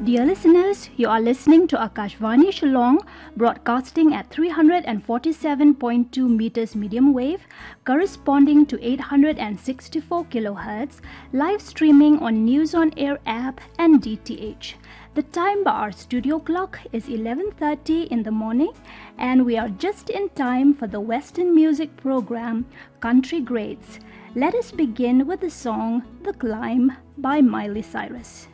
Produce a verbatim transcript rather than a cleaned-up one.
Dear listeners, you are listening to Akashvani Shillong, broadcasting at three hundred forty-seven point two meters medium wave, corresponding to eight hundred sixty-four kilohertz, live streaming on News on Air app and D T H. The time by our studio clock is eleven thirty in the morning, and we are just in time for the Western music program Country Greats. Let us begin with the song The Climb by Miley Cyrus.